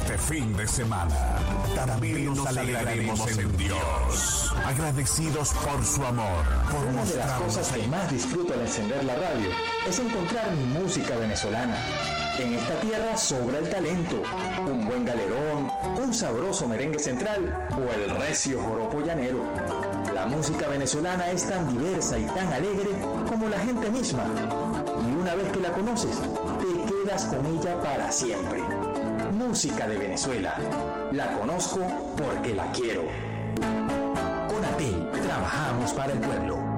este fin de semana. También nos alegraremos en Dios, agradecidos por su amor, por Una de las mostrarnos cosas que más disfruto al encender la radio es encontrar mi música venezolana. En esta tierra sobra el talento, un buen galerón, un sabroso merengue central o el recio joropo llanero. La música venezolana es tan diversa y tan alegre como la gente misma. Y una vez que la conoces, te quedas con ella para siempre. Música de Venezuela. La conozco porque la quiero. Con ATEL trabajamos para el pueblo.